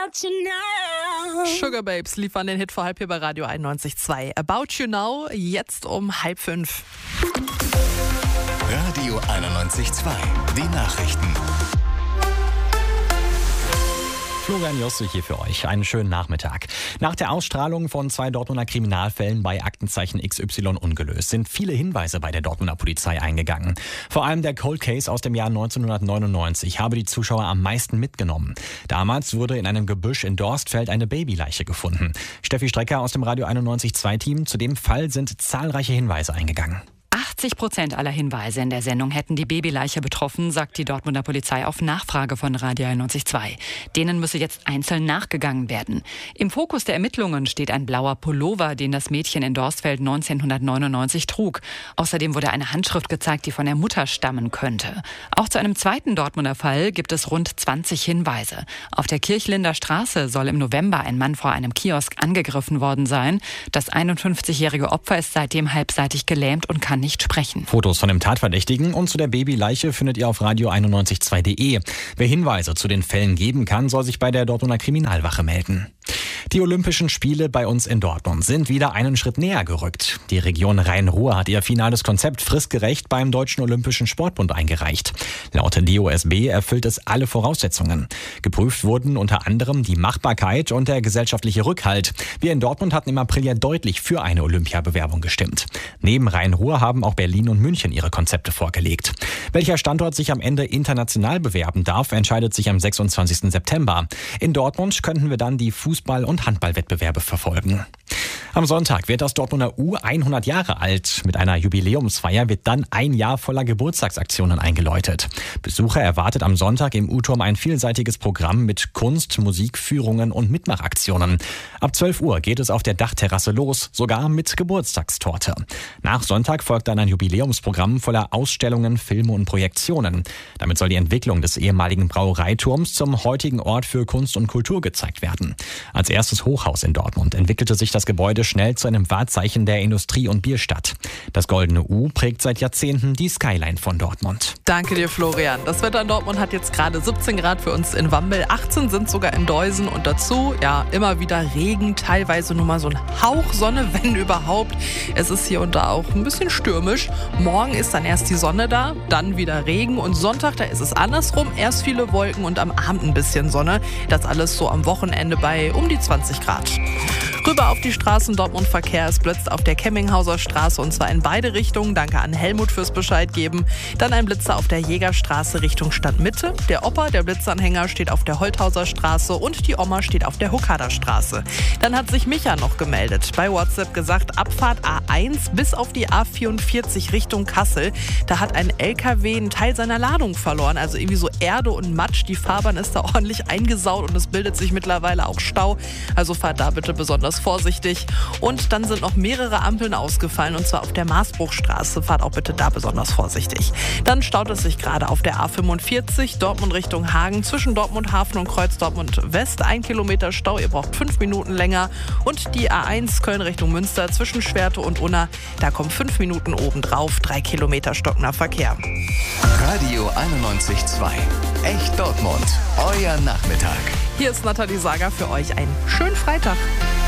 Sugar Babes liefern den Hit vor halb hier bei Radio 91.2. About You Now, jetzt um 4:30. Radio 91.2, die Nachrichten. Florian Josse hier für euch. Einen schönen Nachmittag. Nach der Ausstrahlung von 2 Dortmunder Kriminalfällen bei Aktenzeichen XY ungelöst sind viele Hinweise bei der Dortmunder Polizei eingegangen. Vor allem der Cold Case aus dem Jahr 1999 habe die Zuschauer am meisten mitgenommen. Damals wurde in einem Gebüsch in Dorstfeld eine Babyleiche gefunden. Steffi Strecker aus dem Radio 91.2-Team. Zu dem Fall sind zahlreiche Hinweise eingegangen. 80% aller Hinweise in der Sendung hätten die Babyleiche betroffen, sagt die Dortmunder Polizei auf Nachfrage von Radio 91.2. Denen müsse jetzt einzeln nachgegangen werden. Im Fokus der Ermittlungen steht ein blauer Pullover, den das Mädchen in Dorstfeld 1999 trug. Außerdem wurde eine Handschrift gezeigt, die von der Mutter stammen könnte. Auch zu einem zweiten Dortmunder Fall gibt es rund 20 Hinweise. Auf der Kirchlinder Straße soll im November ein Mann vor einem Kiosk angegriffen worden sein. Das 51-jährige Opfer ist seitdem halbseitig gelähmt und kann nicht sprechen. Fotos von dem Tatverdächtigen und zu der Babyleiche findet ihr auf radio912.de. Wer Hinweise zu den Fällen geben kann, soll sich bei der Dortmunder Kriminalwache melden. Die Olympischen Spiele bei uns in Dortmund sind wieder einen Schritt näher gerückt. Die Region Rhein-Ruhr hat ihr finales Konzept fristgerecht beim Deutschen Olympischen Sportbund eingereicht. Laut DOSB erfüllt es alle Voraussetzungen. Geprüft wurden unter anderem die Machbarkeit und der gesellschaftliche Rückhalt. Wir in Dortmund hatten im April ja deutlich für eine Olympiabewerbung gestimmt. Neben Rhein-Ruhr haben auch Berlin und München ihre Konzepte vorgelegt. Welcher Standort sich am Ende international bewerben darf, entscheidet sich am 26. September. In Dortmund könnten wir dann die Fußball- und Handballwettbewerbe verfolgen. Am Sonntag wird das Dortmunder U 100 Jahre alt. Mit einer Jubiläumsfeier wird dann ein Jahr voller Geburtstagsaktionen eingeläutet. Besucher erwartet am Sonntag im U-Turm ein vielseitiges Programm mit Kunst, Musik, Führungen und Mitmachaktionen. Ab 12 Uhr geht es auf der Dachterrasse los, sogar mit Geburtstagstorte. Nach Sonntag folgt dann ein Jubiläumsprogramm voller Ausstellungen, Filme und Projektionen. Damit soll die Entwicklung des ehemaligen Brauereiturms zum heutigen Ort für Kunst und Kultur gezeigt werden. Als erstes Hochhaus in Dortmund entwickelte sich das Gebäude schnell zu einem Wahrzeichen der Industrie- und Bierstadt. Das Goldene U prägt seit Jahrzehnten die Skyline von Dortmund. Danke dir, Florian. Das Wetter in Dortmund hat jetzt gerade 17 Grad für uns in Wambel, 18 sind sogar in Deusen und dazu, ja, immer wieder Regen, teilweise nur mal so ein Hauch Sonne, wenn überhaupt. Es ist hier und da auch ein bisschen stürmisch. Morgen ist dann erst die Sonne da, dann wieder Regen und Sonntag, da ist es andersrum. Erst viele Wolken und am Abend ein bisschen Sonne. Das alles so am Wochenende bei um die 20 Grad. Rüber auf die Straßen Dortmund Verkehr. Es blitzt auf der Kemminghauser Straße und zwar in beide Richtungen. Danke an Helmut fürs Bescheid geben. Dann ein Blitzer auf der Jägerstraße Richtung Stadtmitte. Der Opa, der Blitzanhänger, steht auf der Holthauser Straße und die Oma steht auf der Hokader Straße. Dann hat sich Micha noch gemeldet. Bei WhatsApp gesagt, Abfahrt A1 bis auf die A44 Richtung Kassel. Da hat ein LKW einen Teil seiner Ladung verloren. Also irgendwie so Erde und Matsch. Die Fahrbahn ist da ordentlich eingesaut und es bildet sich mittlerweile auch Stau. Also fahrt da bitte besonders vorsichtig. Und dann sind noch mehrere Ampeln ausgefallen und zwar auf der Marsbruchstraße. Fahrt auch bitte da besonders vorsichtig. Dann staut es sich gerade auf der A45 Dortmund Richtung Hagen zwischen Dortmund Hafen und Kreuz Dortmund West. 1 Kilometer Stau, ihr braucht 5 Minuten länger. Und die A1 Köln Richtung Münster zwischen Schwerte und Unna. Da kommen 5 Minuten obendrauf. 3 Kilometer stockender Verkehr. Radio 91.2. Echt Dortmund. Euer Nachmittag. Hier ist Nathalie Sager für euch. Einen schönen Freitag.